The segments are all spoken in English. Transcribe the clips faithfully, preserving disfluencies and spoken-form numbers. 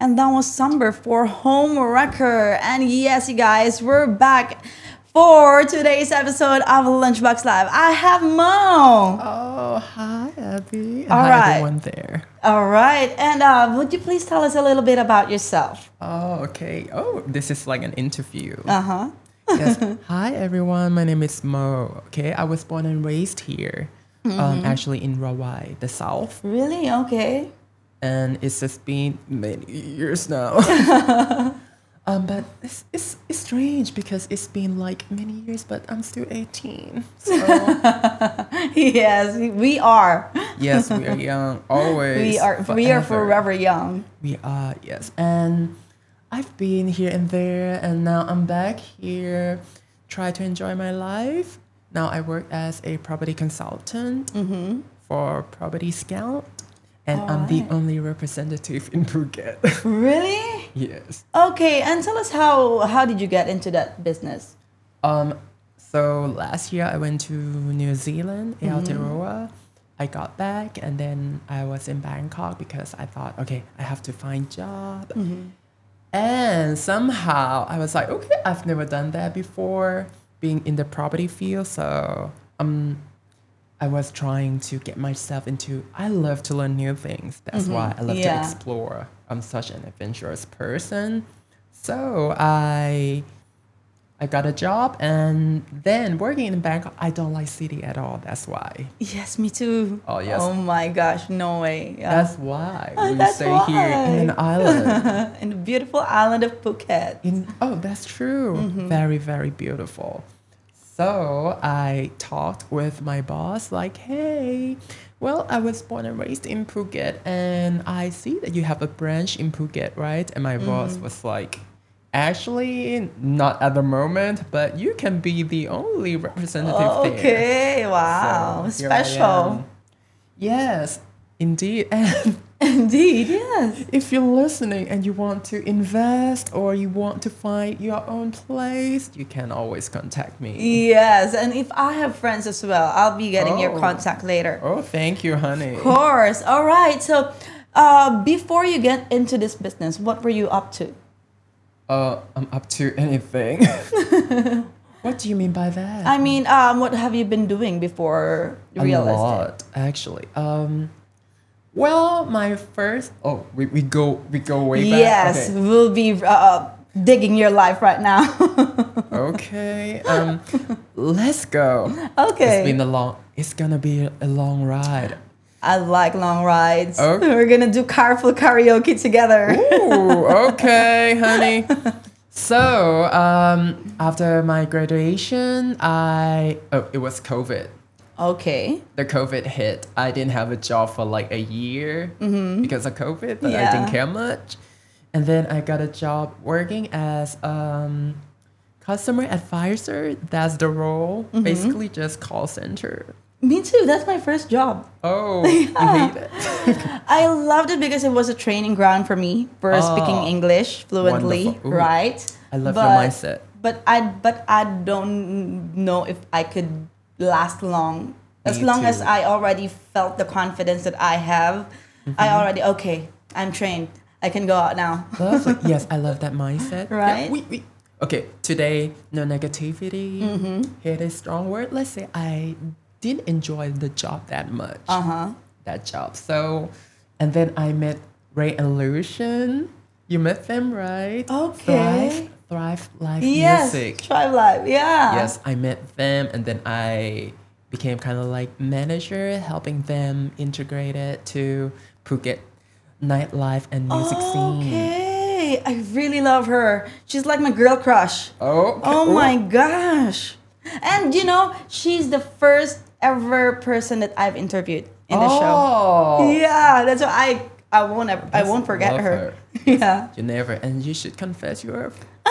And that was Somber for Home Wrecker. And yes, you guys, we're back for today's episode of Lunchbox Live. I have Mo. Oh, hi, Abby. And All hi, right. everyone there. All right. And uh, would you please tell us a little bit about yourself? Oh, okay. Oh, this is like an interview. Uh-huh. Yes. Hi, everyone. My name is Mo. Okay, I was born and raised here, mm-hmm. um, actually in Rawai, the South. Really? Okay. And it's just been many years now. um, but it's, it's it's strange because it's been like many years, but I'm still eighteen. So yes, we are. yes, we are young. Always. We are. Forever. We are forever young. We are. Yes, and I've been here and there, and now I'm back here. Try to enjoy my life. Now I work as a property consultant mm-hmm. for Property Scout. And All I'm right. the only representative in Phuket. Really? Yes. Okay, and tell us how how did you get into that business? Um. So last year I went to New Zealand, Mm-hmm. Aotearoa. I got back and then I was in Bangkok because I thought, okay, I have to find job. Mm-hmm. And somehow I was like, okay, I've never done that before, being in the property field. So um. I was trying to get myself into, I love to learn new things. That's mm-hmm. why I love yeah. to explore. I'm such an adventurous person. So I I got a job and then working in Bangkok, I don't like city at all. That's why. Yes, me too. Oh, yes. Oh my gosh, no way. Yeah. That's why we That's stay why. here in an island. In the beautiful island of Phuket. In, oh, that's true. Mm-hmm. Very, very beautiful. So I talked with my boss like, hey, well, I was born and raised in Phuket and I see that you have a branch in Phuket, right? And my mm. boss was like, actually, not at the moment, but you can be the only representative oh, there. Okay, wow, so special. Yes, indeed. And indeed, yes. if you're listening and you want to invest or you want to find your own place, you can always contact me. Yes, and if I have friends as well, I'll be getting oh. your contact later. Oh, thank you, honey. Of course. All right. So, uh, before you get into this business, what were you up to? Uh, I'm up to anything. What do you mean by that? I mean, um, what have you been doing before real estate? A lot, actually. Um, well, my first. Oh, we, we go we go way back. Yes, okay. we'll be uh, digging your life right now. Okay. Um, let's go. Okay. It's been a long. It's gonna be a long ride. I like long rides. Okay. We're gonna do carpool karaoke together. Ooh, okay, honey. So, um, after my graduation, I oh, it was COVID. Okay. The COVID hit. I didn't have a job for like a year mm-hmm. because of COVID, but yeah. I didn't care much. And then I got a job working as um, customer advisor. That's the role. Mm-hmm. Basically, just call center. Me too. That's my first job. Oh, yeah. You hate it? I loved it because it was a training ground for me for oh, speaking English fluently, right? I love but, your mindset. But I but I don't know if I could last long. As me long too. as I already felt the confidence that I have, mm-hmm. I already okay. I'm trained. I can go out now. Lovely. Yes, I love that mindset. Right? Yeah, we, we, okay, today, no negativity. Mm-hmm. Here is strong word. Let's say I didn't enjoy the job that much. Uh-huh. That job. So, and then I met Ray and Lucian. You met them, right? Okay. Thrive, Thrive Live yes, Music. Thrive Live, yeah. Yes, I met them and then I became kind of like manager, helping them integrate it to Phuket nightlife and music okay. scene. Okay, I really love her. She's like my girl crush. Oh, okay. Oh my gosh. And you know, she's the first ever person that I've interviewed in the oh. show. Yeah, that's why I I won't ever, I won't forget her. her. Yeah. You never, and you should confess your.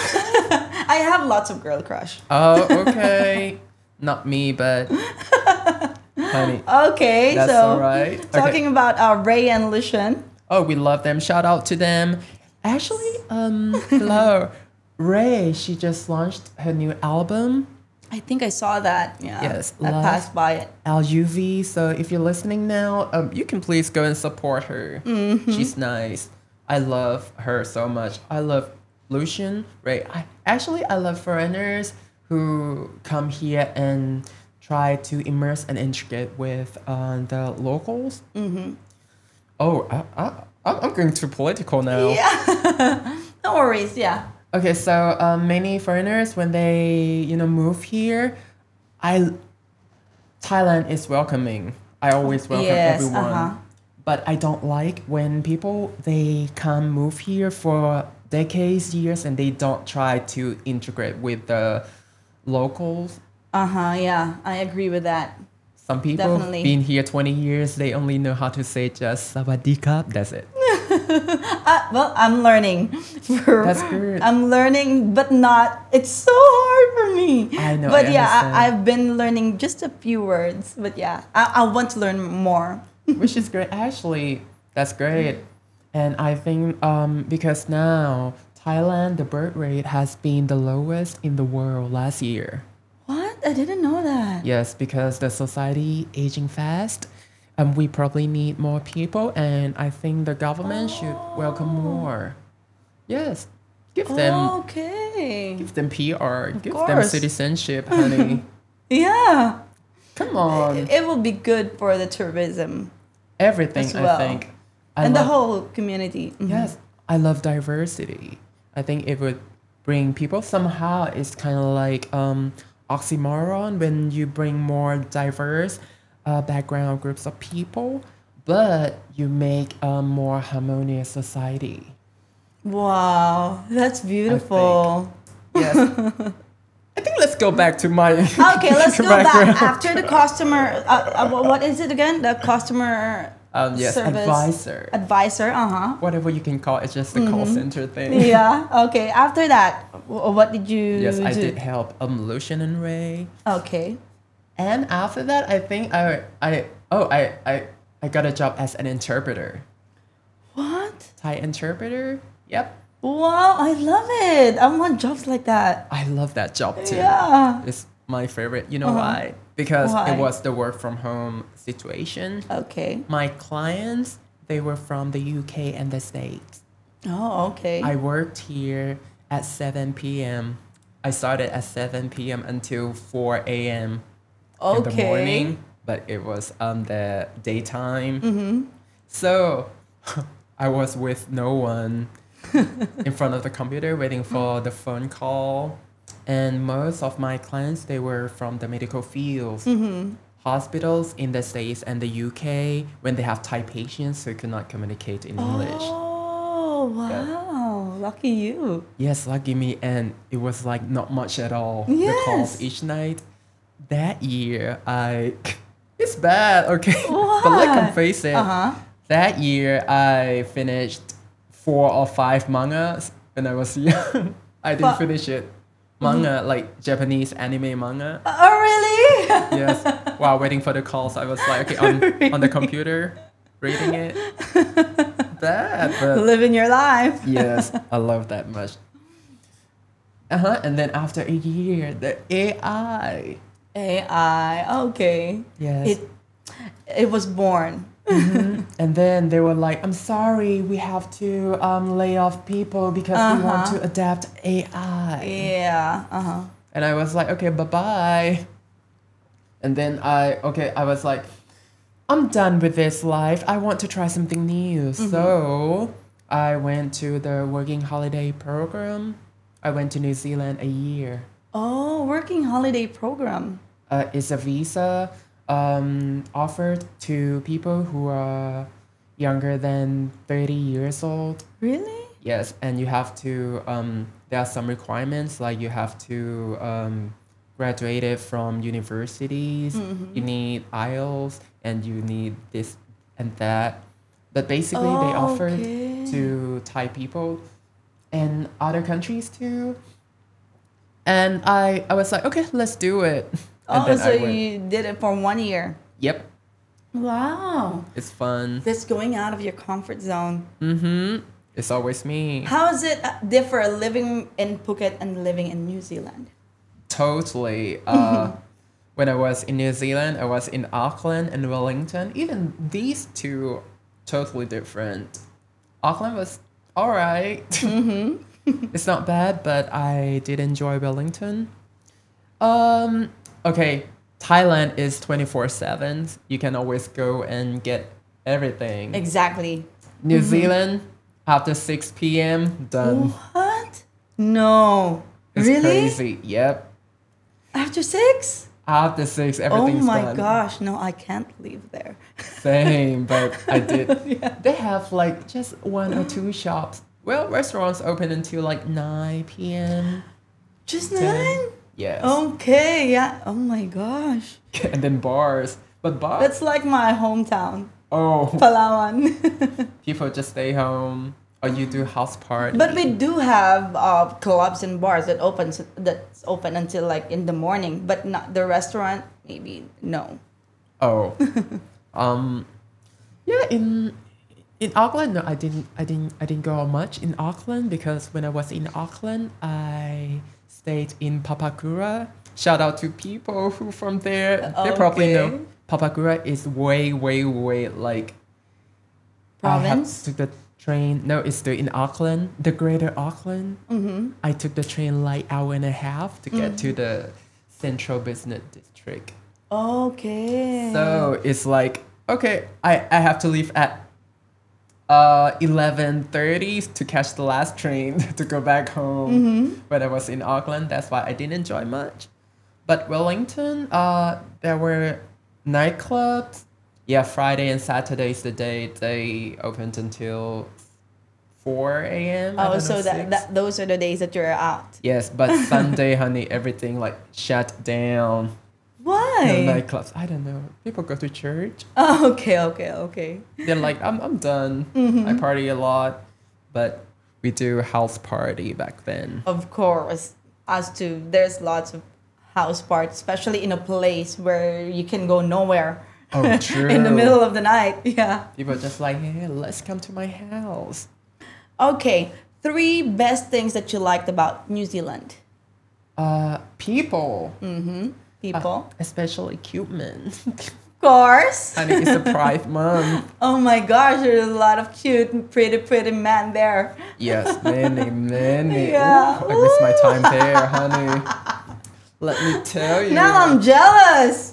I have lots of girl crush. Oh, okay. Not me, but honey. Okay, that's so all right. Talking okay. about uh, Ray and Lucian. Oh, we love them. Shout out to them. Actually, um, hello, Ray. She just launched her new album. I think I saw that. Yeah. Yes. I passed by it. L U V. So if you're listening now, um, you can please go and support her. Mm-hmm. She's nice. I love her so much. I love Lucian, right? I actually I love foreigners who come here and try to immerse and integrate with uh, the locals. Mm-hmm. Oh, I, I, I'm going too political now. Yeah. No worries. Yeah. Okay, so um, many foreigners when they you know move here, I Thailand is welcoming. I always welcome Yes, everyone. uh-huh. But I don't like when people they come move here for decades, years, and they don't try to integrate with the locals. Uh huh. Yeah, I agree with that. Some people Definitely. been here twenty years, they only know how to say just sawadee that's it. Uh, well, I'm learning. For, That's good. I'm learning, but not. It's so hard for me. I know, But I yeah, understand. I, I've been learning just a few words. But yeah, I, I want to learn more. Which is great. Actually, that's great. And I think um, because now Thailand, the birth rate has been the lowest in the world last year. What? I didn't know that. Yes, because the society aging fast, and we probably need more people, and I think the government should welcome more. Yes, give them Okay. give them P R, give them course. citizenship, honey. Yeah. Come on, It, it will be good for the tourism everything. as well. I think. I and the love- whole community. Mhm. Yes, I love diversity. I think it would bring people somehow. It's kind of like um, oxymoron when you bring more diverse uh, background groups of people, but you make a more harmonious society. Wow, that's beautiful. Yes. I think let's go back to my. Okay, let's go background. back after the customer. Uh, uh, wha- what is it again? The customer Um, yes, service advisor. advisor. Uh huh. Whatever you can call it, it's just the call center thing. Yeah. Okay. After that, wh- what did you Yes, do? I did help um, Lucian and Ray. Okay. And after that, I think I, I, oh, I, I, I got a job as an interpreter. What? Thai interpreter. Yep. Wow, I love it. I want jobs like that. I love that job too. Yeah. It's my favorite. You know Uh-huh. why? Because Why? it was the work from home situation. Okay. My clients, they were from the U K and the States. Oh, okay. I worked here at seven p.m. I started at seven p.m. until four a.m. okay. in the morning, but it was um the daytime. Mm-hmm. So I was with no one in front of the computer waiting for the phone call. And most of my clients, they were from the medical fields. Mm-hmm. Hospitals in the States and the U K, when they have Thai patients who could not communicate in English. Oh, wow. Lucky you. Yes, lucky me. And it was like not much at all. The calls Yes. each night. That year, I... It's bad, okay? But let's What? confess it. Uh-huh. That year, I finished four or five mangas when I was young. I didn't But- finish it. Manga, like Japanese anime manga. Oh, really? Yes. While waiting for the calls, I was like, okay, on, on the computer, reading it. Bad, but Living your life. yes, I love that much. Uh huh. And then after a year, the A I. A I. Okay. Yes. It it was born. And then they were like, I'm sorry, we have to um, lay off people because we want Uh-huh. to adapt A I. Yeah. Uh-huh. And I was like, okay, bye bye. And then I, okay, I was like, I'm done with this life. I want to try something new. So I went to the working holiday program. I went to New Zealand a year. Oh, working holiday program. Uh, it's a visa um, offered to people who are younger than thirty years old. Really? Yes, and you have to, um, there are some requirements, like you have to um, graduate it from universities, you need I E L T S, and you need this and that. But basically, they Oh, offered okay. to Thai people and other countries too. And I, I was like, okay, let's do it. And Oh, then so I went, you did it for one year. yep, Wow. it's fun. That's going out of your comfort zone. Mm-hmm. It's always me. How does it uh, differ living in Phuket and living in New Zealand? Totally. Uh, when I was in New Zealand, I was in Auckland and Wellington. Even these two, totally different. Auckland was all right. It's not bad, but I did enjoy Wellington. Um, okay, Thailand is twenty-four seven. You can always go and get everything. Exactly. New Zealand, after six p.m., done. What? No. It's really? crazy. Yep. After six? After six, Oh everything's my done. gosh. No, I can't leave there. Same, but I did. Yeah. They have like just one or two shops. Well, restaurants open until like nine p.m. Just ten. nine? Yes. Okay, yeah. Oh my gosh. And then bars. But bars. That's like my hometown, Oh, Palawan. people just stay home or you do house party. But we do have uh, clubs and bars that opens that's open until like in the morning, but not the restaurant. Maybe no. Oh. um yeah, in in Auckland, no, I didn't I didn't I didn't go much in Auckland because when I was in Auckland, I stayed in Papakura. Shout out to people who from there. They probably Okay. know Papakura is way, way, way like Province? I took the train. No, it's still in Auckland, the Greater Auckland. Mm-hmm. I took the train like hour and a half to get to the Central Business District. Okay. So it's like okay, I, I have to leave at uh eleven thirty to catch the last train to go back home. Mm-hmm. When I was in Auckland, that's why I didn't enjoy much. But Wellington, uh, there were nightclubs. Yeah, Friday and Saturday is the day they opened until four a.m. I Oh, don't so know, that, six. that those are the days that you're out. Yes, but Sunday, honey, everything like shut down. No Why? nightclubs. I don't know. People go to church. Oh, okay, okay, okay. They're like, I'm I'm done. Mm-hmm. I party a lot, but we do house party back then. Of course, as to there's lots of house parties, especially in a place where you can go nowhere. Oh, true. In the middle of the night. Yeah. People just like, hey, let's come to my house. Okay, three best things that you liked about New Zealand. Uh, people, Mm-hmm. People. Uh, especially cute men. Of course. Honey, it's a Pride Month. Oh my gosh, there's a lot of cute, pretty, pretty men there. Yes, many, many. Yeah. Ooh, I miss my time there, honey. Let me tell you. Now I'm jealous.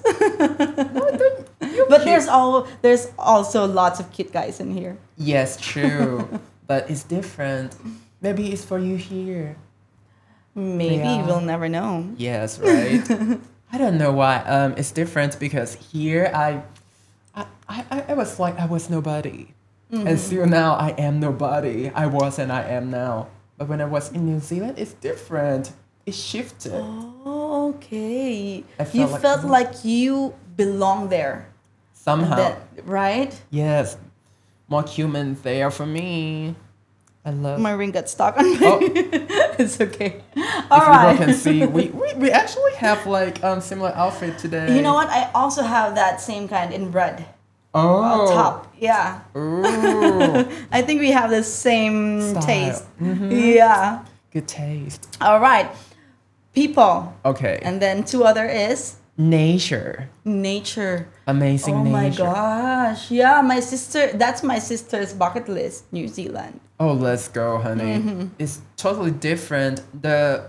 You're But cute. there's all there's also lots of cute guys in here. Yes, true. But it's different. Maybe it's for you here. Maybe Yeah. we'll never know. Yes, right. I don't know why. Um, it's different because here I, I, I, I was like I was nobody, and still now I am nobody. I was and I am now. But when I was in New Zealand, it's different. It shifted. Oh, okay. I You felt like- felt like you belong there. Somehow, That- right? yes, more human there for me. I love. My ring got stuck on my. Oh. It's okay. If All right. people can see, we, we, we actually have like um similar outfit today. You know what? I also have that same kind in red. Oh. Top. Yeah. Ooh. I think we have the same Style. taste. Mhm. Yeah. Good taste. All right. People. Okay. And then two other is Nature. nature. Amazing Oh my nature. gosh. Yeah, my sister, that's my sister's bucket list, New Zealand. Oh, let's go, honey. Mm-hmm. It's totally different. The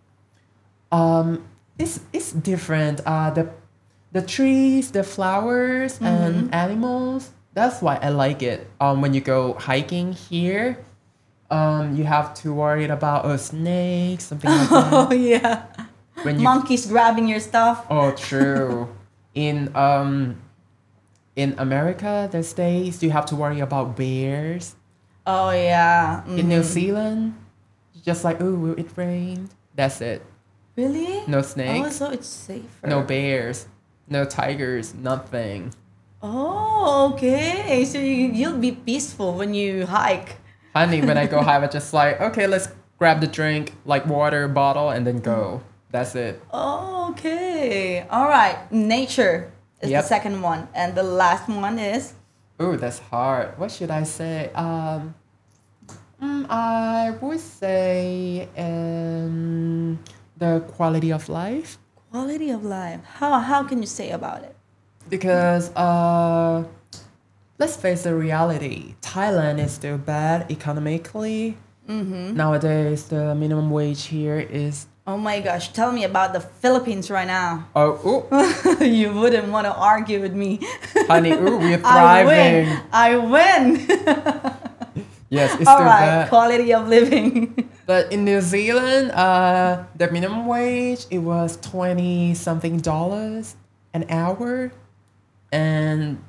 um it's it's different. Uh the the trees, the flowers Mm-hmm. and animals. That's why I like it. Um when you go hiking here, um you have to worry about a snake, something like Oh, that. yeah. When you Monkeys grabbing your stuff. Oh, true. In um, in America, the states, you have to worry about bears. Oh, yeah. In New Mhm. Zealand, you just like, oh, will it rain? That's it. Really? No Oh, snakes, so it's safer. no bears, no tigers, nothing. Oh, okay. So you, you'll be peaceful when you hike. Honey, when I go hike, I just like, okay, let's grab the drink, like water bottle, and then go. That's it. Oh, okay. All right. Nature is Yep. the second one. And the last one is Oh, that's hard. What should I say? Um, mm, I would say um, the quality of life quality of life. How, how can you say about it? because uh, let's face the reality. Thailand is still bad economically. Mm-hmm. Nowadays, the minimum wage here is Oh my gosh, tell me about the Philippines right now. oh, ooh, You wouldn't want to argue with me. honey, ooh, we're I win. thriving. I win. Yes, it's All still right, bad. quality of living. But in New Zealand, uh, the minimum wage it was twenty something dollars an hour, and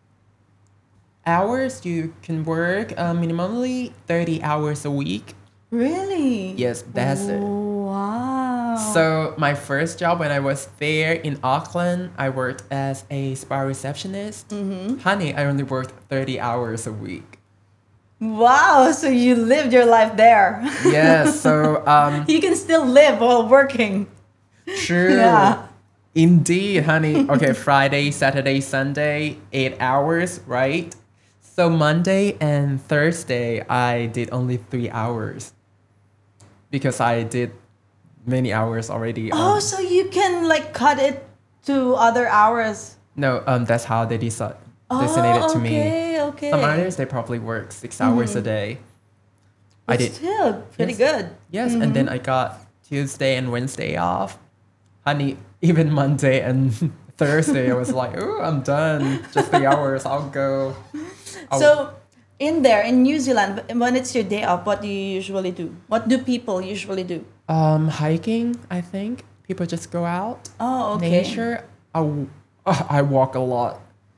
hours you can work uh, minimally thirty hours a week. Really? Yes, that's it. Wow. So my first job when I was there in Auckland, I worked as a spa receptionist. Mm-hmm. Honey, I only worked thirty hours a week. Wow, so you lived your life there. Yes, so um, You can still live while working. true. Yeah. Indeed, honey. Okay, Friday, Saturday, Sunday, eight hours, right? So Monday and Thursday, I did only three hours because I did many hours already. Oh, on- so you can like cut it to other hours. no, um, that's how they decide, designated oh, to me. okay, okay. Some others they probably work six hours a day. I But did still pretty Yes. good. yes, and then I got Tuesday and Wednesday off. Honey, even Monday and Thursday, I was like, oh, I'm done. Just three hours. I'll go. I'll- So, in there in New Zealand, when it's your day off, what do you usually do? What do people usually do? um, hiking. I think people just go out. Oh, okay. Nature. I, w- uh, I walk a lot.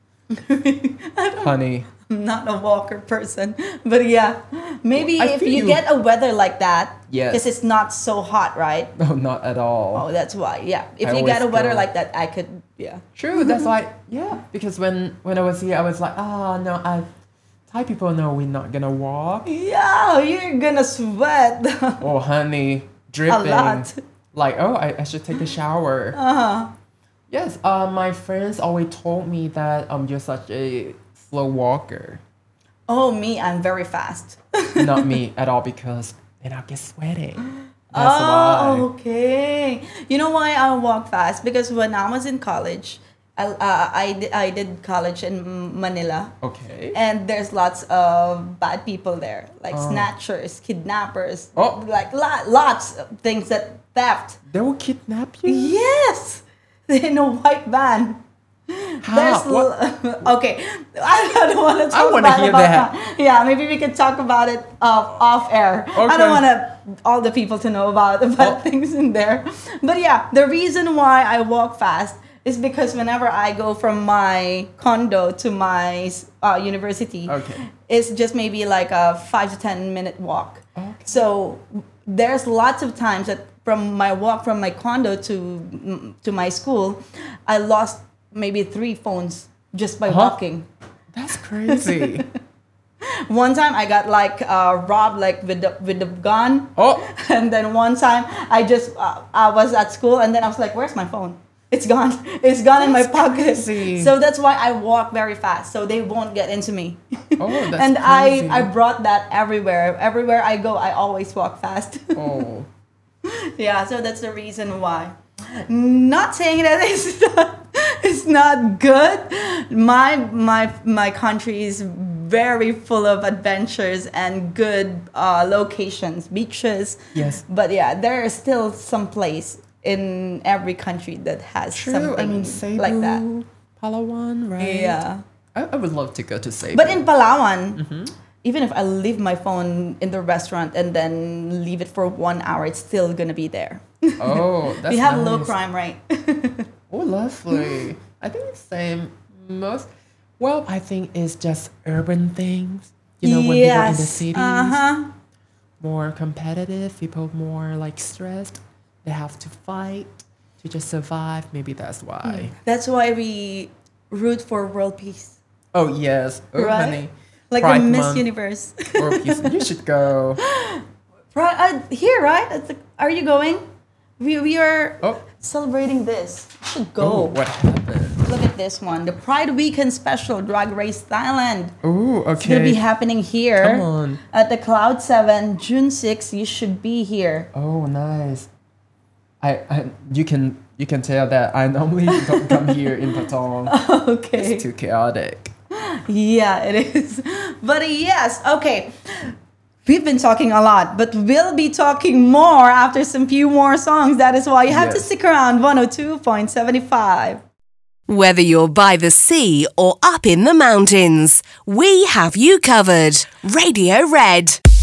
Honey. I'm not a walker person, but yeah, maybe I if feel you you- get a weather like that, Yes. because it's not so hot, right? No, not at all. Oh, that's why. Yeah, if I you get a always weather go- like that, I could. Yeah. True. That's why. Yeah. Because when when I was here, I was like, oh no, I. Thai people know we're not gonna walk. Yeah, you're gonna sweat Oh, honey, a dripping. lot. Like, oh, I, I should take a shower. Uh-huh. Yes, uh, my friends always told me that um, you're such a slow walker. Oh, me, I'm very fast. Not me at all because then I'll get sweating. That's oh, why. okay. You know why I walk fast? Because when I was in college, I, uh, I, di- I did college in Manila. Okay. And there's lots of bad people there, like Oh. snatchers, kidnappers, Oh. like lo- lots of things that theft. They will kidnap you? Yes, in a white van. How? There's What? l- okay. I don't want to talk wanna about, hear about that. Yeah, maybe we can talk about it off off air. I Okay. don't want to all the people to know about about Oh. things in there. But yeah, the reason why I walk fast is because whenever I go from my condo to my uh, university, Okay. it's just maybe like a five to ten minute walk. Okay. So there's lots of times that from my walk from my condo to to my school, I lost maybe three phones just by Huh? walking. That's crazy. One time I got like uh, robbed like with the with the gun, Oh, and then one time I just uh, I was at school and then I was like, "Where's my phone? It's gone. It's gone in my That's pocket." crazy. So that's why I walk very fast, so they won't get into me. Oh, that's and crazy. I I brought that everywhere. Everywhere I go, I always walk fast. oh. Yeah, so that's the reason why. Not saying that it's not, it's not good. My my my country is very full of adventures and good uh, locations, beaches. Yes. But yeah, there is still some place in every country that has True. something I mean, Cebu, like that. Palawan, right? Yeah. I, I would love to go to Cebu. But in Palawan, Mm-hmm. even if I leave my phone in the restaurant and then leave it for one hour, it's still gonna be there. Oh, that's we have nice. low crime rate. Oh, lovely. I think it's same. Most, well, I think it's just urban things. You know, when people in the cities, Uh-huh. more competitive, people more like stressed. They have to fight to just survive. Maybe that's why. That's why we root for world peace. Oh yes, oh Right? honey, Like Pride the Miss Month. Universe. World peace. You should go. Right, uh, here, right? At the- are you going? We, we are Oh, celebrating this. You should oh, go. what happened? Look at this one. The Pride Weekend Special Drag Race Thailand. Oh, It's going to be okay. happening here. Come on. At the Cloud seven, June sixth. You should be here. Oh, nice. I, I you can you can tell that I normally don't come here in Patong. Okay. It's too chaotic. Yeah, it is. But yes, okay. We've been talking a lot, but we'll be talking more after some few more songs. That is why you have yes. to stick around one oh two point seven five. Whether you're by the sea or up in the mountains, we have you covered. Radio Red.